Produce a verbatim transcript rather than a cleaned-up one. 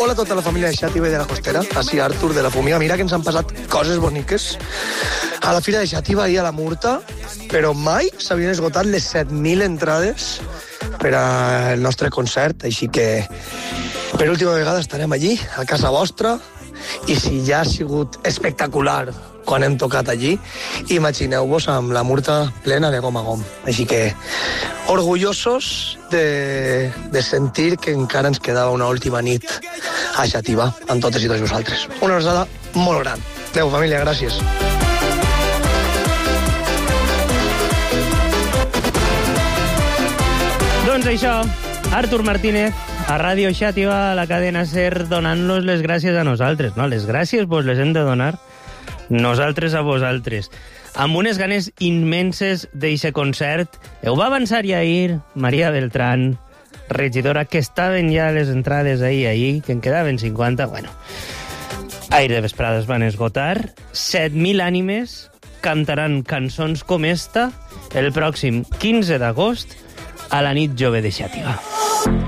Hola a tota la família de Xàtiva i de la Costera, així Artur de la Fumiga. Mira que ens han passat coses boniques a la Fira de Xàtiva i a la Murta, però mai s'havien esgotat les set mil entrades per al nostre concert, així que per última vegada estarem allí, a casa vostra, i si ja ha sigut espectacular quan hem tocat allí, imagineu-vos amb la Murta plena de gom a gom. Així que orgullosos de, de sentir que encara ens quedava una última nit a Xàtiva, amb totes i tots vosaltres. Una abraçada molt gran. Adéu, família, gràcies. Doncs això, Artur Martínez, a Ràdio Xàtiva, a la cadena SER, donant-los les gràcies a nosaltres. No, les gràcies vos les hem de donar nosaltres a vosaltres. Amb unes ganes immenses d'eixe concert. Ho va avançar ja ahir Maria Beltrán, regidora, que estaven ja les entrades ahir, ahir, que en quedaven cinquanta. Bueno, ahir de vesprada es van esgotar. set mil ànimes cantaran cançons com esta el pròxim quinze d'agost a la nit jove de Xàtiva.